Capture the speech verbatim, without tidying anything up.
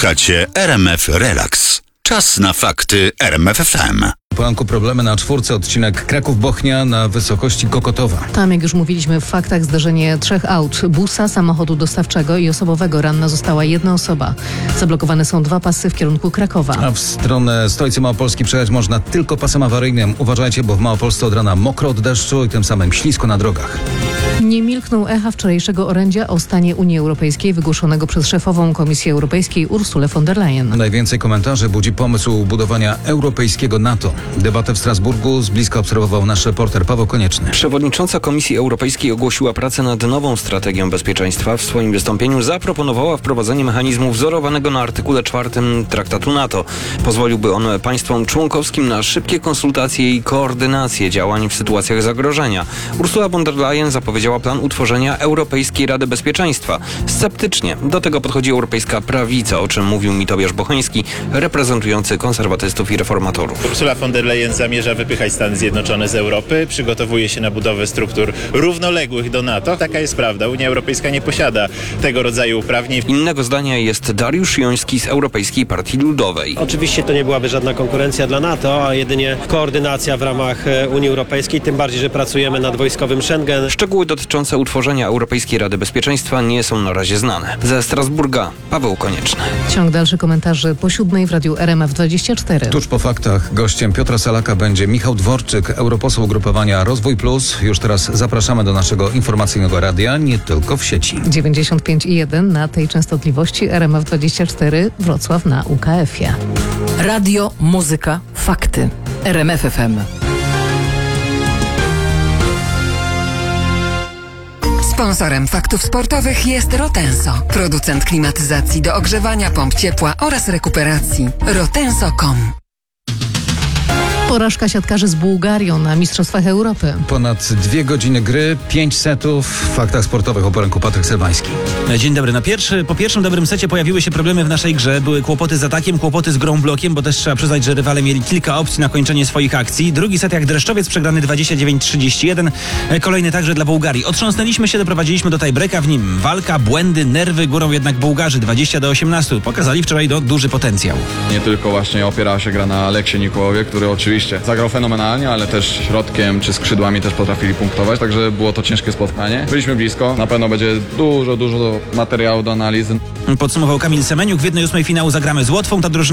Słuchacie R M F Relax. Czas na fakty R M F F M. Polanku problemy na czwórce, odcinek Kraków-Bochnia na wysokości Kokotowa. Tam, jak już mówiliśmy w faktach, zdarzenie trzech aut, busa, samochodu dostawczego i osobowego. Ranna została jedna osoba. Zablokowane są dwa pasy w kierunku Krakowa. A w stronę stolicy Małopolski przejechać można tylko pasem awaryjnym. Uważajcie, bo w Małopolsce od rana mokro od deszczu i tym samym ślisko na drogach. Nie milkną echa wczorajszego orędzia o stanie Unii Europejskiej wygłoszonego przez szefową Komisji Europejskiej Ursulę von der Leyen. Najwięcej komentarzy budzi pomysł budowania europejskiego NATO. Debatę w Strasburgu z bliska obserwował nasz reporter Paweł Konieczny. Przewodnicząca Komisji Europejskiej ogłosiła pracę nad nową strategią bezpieczeństwa. W swoim wystąpieniu zaproponowała wprowadzenie mechanizmu wzorowanego na artykule czwartym Traktatu NATO. Pozwoliłby on państwom członkowskim na szybkie konsultacje i koordynację działań w sytuacjach zagrożenia. Ursula von der Leyen zapowiedziała plan utworzenia Europejskiej Rady Bezpieczeństwa. Sceptycznie do tego podchodzi europejska prawica, o czym mówił mi Tobiasz Bocheński, reprezentujący konserwatystów i reformatorów. Ursula von der Leyen zamierza wypychać Stany Zjednoczone z Europy, przygotowuje się na budowę struktur równoległych do NATO. Taka jest prawda. Unia Europejska nie posiada tego rodzaju uprawnień. Innego zdania jest Dariusz Joński z Europejskiej Partii Ludowej. Oczywiście to nie byłaby żadna konkurencja dla NATO, a jedynie koordynacja w ramach Unii Europejskiej, tym bardziej, że pracujemy nad wojskowym Schengen. Szczegóły dotyczące utworzenia Europejskiej Rady Bezpieczeństwa nie są na razie znane. Ze Strasburga Paweł Konieczny. Ciąg dalszy komentarzy po siódmej w radiu R M F dwadzieścia cztery. Tuż po faktach gościem Piotra Salaka będzie Michał Dworczyk, europoseł ugrupowania Rozwój Plus. Już teraz zapraszamy do naszego informacyjnego radia, nie tylko w sieci. dziewięćdziesiąt pięć i jeden na tej częstotliwości, R M F dwadzieścia cztery, Wrocław na U K F-ie. Radio, muzyka, fakty. R M F F M. Sponsorem faktów sportowych jest Rotenso, producent klimatyzacji do ogrzewania, pomp ciepła oraz rekuperacji. rotenso kropka com. Porażka siatkarzy z Bułgarią na Mistrzostwach Europy. Ponad dwie godziny gry, pięć setów w faktach sportowych. O poranku Patryk Sylwański. Dzień dobry. Na pierwszy, po pierwszym dobrym secie pojawiły się problemy w naszej grze. Były kłopoty z atakiem, kłopoty z grą blokiem, bo też trzeba przyznać, że rywale mieli kilka opcji na kończenie swoich akcji. Drugi set jak dreszczowiec, przegrany dwadzieścia dziewięć trzydzieści jeden. Kolejny także dla Bułgarii. Otrząsnęliśmy się, doprowadziliśmy do tiebreaka, w nim walka, błędy, nerwy, górą jednak Bułgarzy dwadzieścia do osiemnastu. Pokazali wczoraj do duży potencjał. Nie tylko właśnie opierała się gra na Aleksie Nikołowie, który oczywiście zagrał fenomenalnie, ale też środkiem czy skrzydłami też potrafili punktować, także było to ciężkie spotkanie. Byliśmy blisko, na pewno będzie dużo, dużo materiału do analizy. Podsumował Kamil Semeniuk. W jednej ósmej finału zagramy z Łotwą. Ta drużyna